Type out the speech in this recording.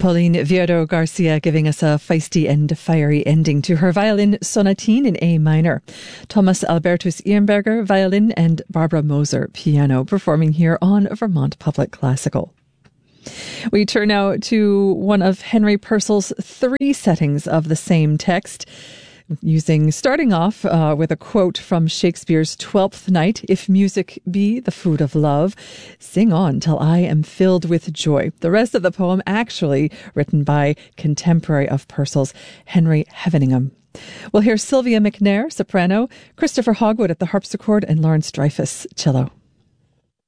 Pauline Viado Garcia giving us a feisty and fiery ending to her violin sonatine in A minor. Thomas Albertus Ehrenberger, violin, and Barbara Moser, piano, performing here on Vermont Public Classical. We turn now to one of Henry Purcell's 3 settings of the same text, starting off with a quote from Shakespeare's Twelfth Night: "If music be the food of love, sing on till I am filled with joy." The rest of the poem actually written by contemporary of Purcell's, Henry Heveningham. We'll hear Sylvia McNair, soprano, Christopher Hogwood at the harpsichord, and Lawrence Dreyfus, cello.